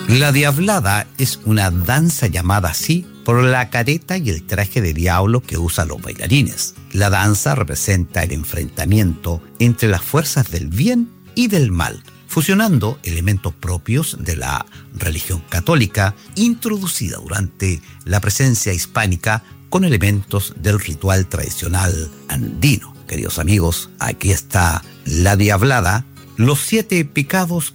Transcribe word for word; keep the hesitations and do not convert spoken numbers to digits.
La diablada es una danza llamada así por la careta y el traje de diablo que usan los bailarines. La danza representa el enfrentamiento entre las fuerzas del bien y del mal, fusionando elementos propios de la religión católica introducida durante la presencia hispánica con elementos del ritual tradicional andino. Queridos amigos, aquí está la diablada, los siete pecados